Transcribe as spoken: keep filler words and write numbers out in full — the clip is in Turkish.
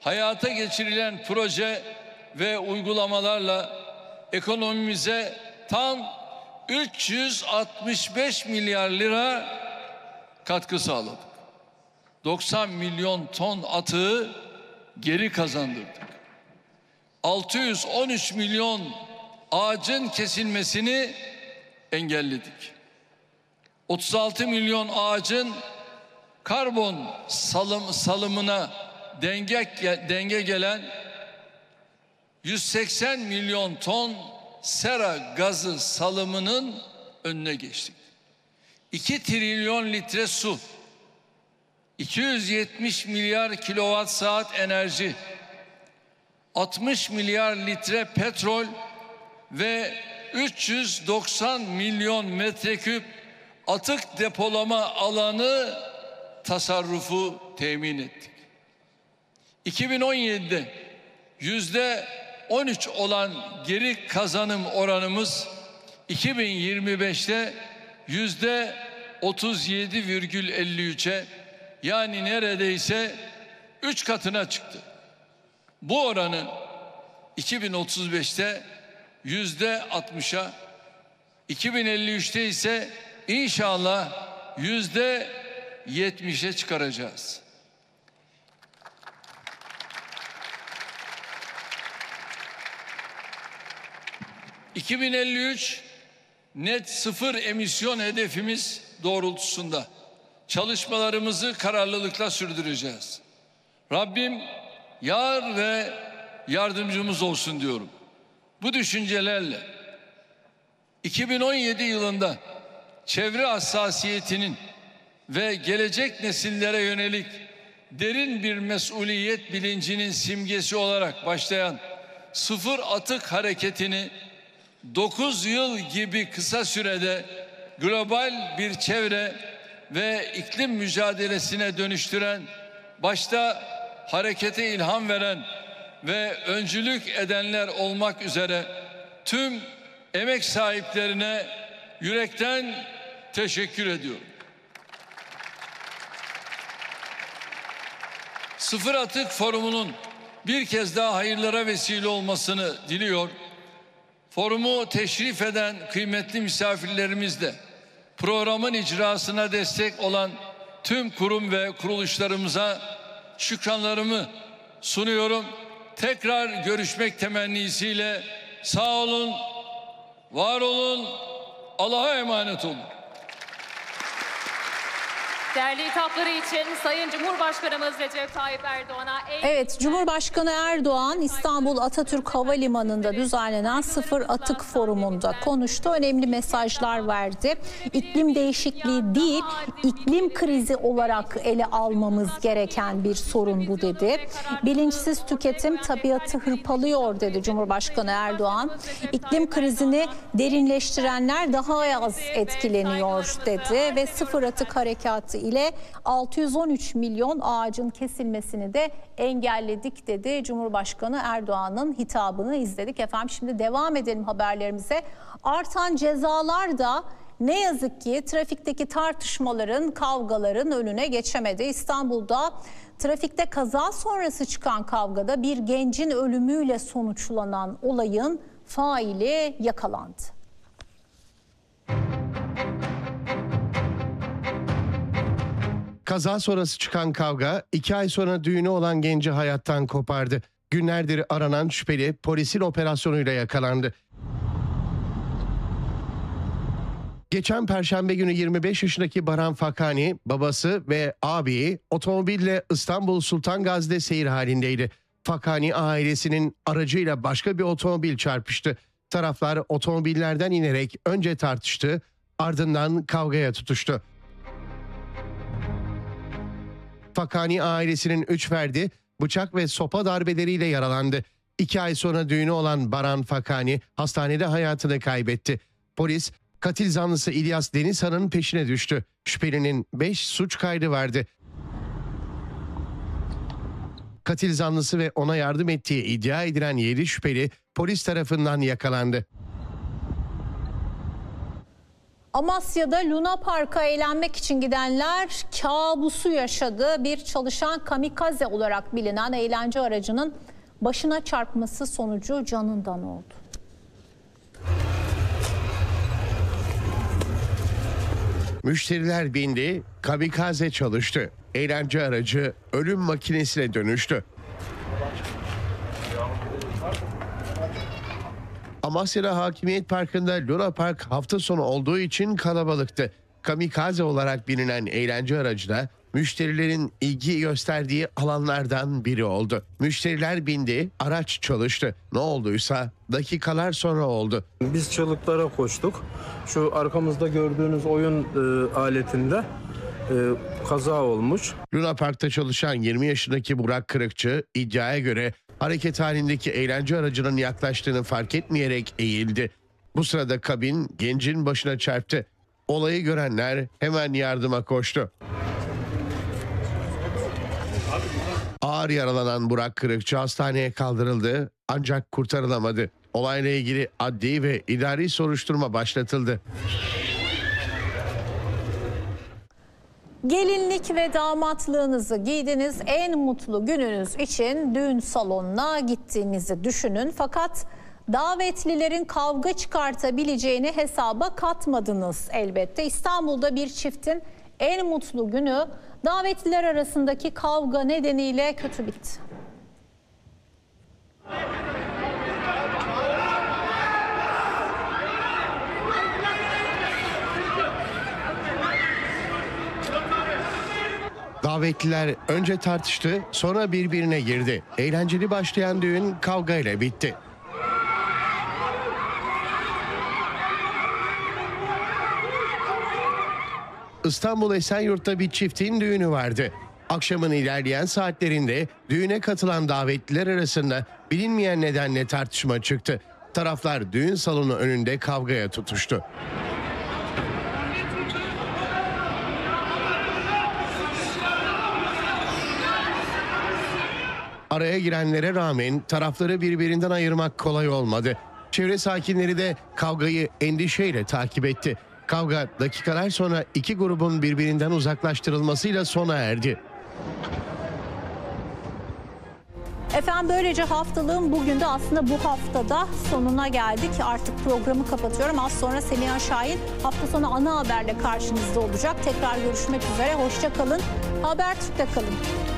hayata geçirilen proje ve uygulamalarla ekonomimize tam üç yüz altmış beş milyar lira katkı sağladık. doksan milyon ton atığı geri kazandırdık. altı yüz on üç milyon ağacın kesilmesini engelledik. otuz altı milyon ağacın karbon salım, salımına denge, denge gelen yüz seksen milyon ton sera gazı salımının önüne geçtik. iki trilyon litre su, iki yüz yetmiş milyar kilowatt saat enerji, altmış milyar litre petrol ve üç yüz doksan milyon metreküp atık depolama alanı tasarrufu temin ettik. iki bin on yedi'de yüzde on üç olan geri kazanım oranımız iki bin yirmi beş'te yüzde otuz yedi virgül elli üç'e, yani neredeyse üç katına çıktı. Bu oranı iki bin otuz beş'te yüzde altmış'a, iki bin elli üç'te ise inşallah yüzde yetmiş'e çıkaracağız. iki bin elli üç net sıfır emisyon hedefimiz doğrultusunda çalışmalarımızı kararlılıkla sürdüreceğiz. Rabbim yar ve yardımcımız olsun diyorum. Bu düşüncelerle iki bin on yedi yılında çevre hassasiyetinin ve gelecek nesillere yönelik derin bir mesuliyet bilincinin simgesi olarak başlayan sıfır atık hareketini dokuz yıl gibi kısa sürede global bir çevre ve iklim mücadelesine dönüştüren, başta harekete ilham veren ve öncülük edenler olmak üzere tüm emek sahiplerine yürekten teşekkür ediyorum. Sıfır Atık Forumu'nun bir kez daha hayırlara vesile olmasını diliyor. Forumu teşrif eden kıymetli misafirlerimiz de programın icrasına destek olan tüm kurum ve kuruluşlarımıza şükranlarımı sunuyorum. Tekrar görüşmek temennisiyle sağ olun, var olun, Allah'a emanet olun. Değerli hitapları için Sayın Cumhurbaşkanımız Recep Tayyip Erdoğan'a... Evet, Cumhurbaşkanı Erdoğan İstanbul Atatürk Havalimanı'nda düzenlenen Sıfır Atık Forumu'nda konuştu. Önemli mesajlar verdi. İklim değişikliği değil, iklim krizi olarak ele almamız gereken bir sorun bu dedi. Bilinçsiz tüketim tabiatı hırpalıyor dedi Cumhurbaşkanı Erdoğan. İklim krizini derinleştirenler daha az etkileniyor dedi ve Sıfır Atık Harekatı ile altı yüz on üç milyon ağacın kesilmesini de engelledik dedi. Cumhurbaşkanı Erdoğan'ın hitabını izledik. Efendim şimdi devam edelim haberlerimize. Artan cezalar da ne yazık ki trafikteki tartışmaların, kavgaların önüne geçemedi. İstanbul'da trafikte kaza sonrası çıkan kavgada bir gencin ölümüyle sonuçlanan olayın faili yakalandı. Kaza sonrası çıkan kavga iki ay sonra düğünü olan genci hayattan kopardı. Günlerdir aranan şüpheli polisin operasyonuyla yakalandı. Geçen Perşembe günü yirmi beş yaşındaki Baran Fakani, babası ve abiyi otomobille İstanbul Sultan Gazi'de seyir halindeydi. Fakani ailesinin aracıyla başka bir otomobil çarpıştı. Taraflar otomobillerden inerek önce tartıştı, ardından kavgaya tutuştu. Fakani ailesinin üç ferdi bıçak ve sopa darbeleriyle yaralandı. İki ay sonra düğünü olan Baran Fakani hastanede hayatını kaybetti. Polis katil zanlısı İlyas Denizhan'ın peşine düştü. Şüphelinin beş suç kaydı vardı. Katil zanlısı ve ona yardım ettiği iddia edilen yedi şüpheli polis tarafından yakalandı. Amasya'da Luna Park'a eğlenmek için gidenler kabusu yaşadı. Bir çalışan kamikaze olarak bilinen eğlence aracının başına çarpması sonucu canından oldu. Müşteriler bindi, kamikaze çalıştı. Eğlence aracı ölüm makinesine dönüştü. Amasya'da Hakimiyet Parkı'nda Luna Park hafta sonu olduğu için kalabalıktı. Kamikaze olarak bilinen eğlence aracı da müşterilerin ilgi gösterdiği alanlardan biri oldu. Müşteriler bindi, araç çalıştı. Ne olduysa dakikalar sonra oldu. Biz çığlıklara koştuk. Şu arkamızda gördüğünüz oyun e, aletinde e, kaza olmuş. Luna Park'ta çalışan yirmi yaşındaki Burak Kırıkçı iddiaya göre hareket halindeki eğlence aracının yaklaştığını fark etmeyerek eğildi. Bu sırada kabin gencin başına çarptı. Olayı görenler hemen yardıma koştu. Ağır yaralanan Burak Kırıkçı hastaneye kaldırıldı ancak kurtarılamadı. Olayla ilgili adli ve idari soruşturma başlatıldı. Gelinlik ve damatlığınızı giydiğiniz en mutlu gününüz için düğün salonuna gittiğinizi düşünün. Fakat davetlilerin kavga çıkartabileceğini hesaba katmadınız elbette. İstanbul'da bir çiftin en mutlu günü davetliler arasındaki kavga nedeniyle kötü bitti. Davetliler önce tartıştı, sonra birbirine girdi. Eğlenceli başlayan düğün kavgayla bitti. İstanbul Esenyurt'ta bir çiftin düğünü vardı. Akşamın ilerleyen saatlerinde düğüne katılan davetliler arasında bilinmeyen nedenle tartışma çıktı. Taraflar düğün salonu önünde kavgaya tutuştu. Araya girenlere rağmen tarafları birbirinden ayırmak kolay olmadı. Çevre sakinleri de kavgayı endişeyle takip etti. Kavga dakikalar sonra iki grubun birbirinden uzaklaştırılmasıyla sona erdi. Efendim böylece haftalığın bugün de aslında bu haftada sonuna geldik. Artık programı kapatıyorum. Az sonra Semiha Şahin hafta sonu ana haberle karşınızda olacak. Tekrar görüşmek üzere. Hoşça kalın. Habertürk'te kalın.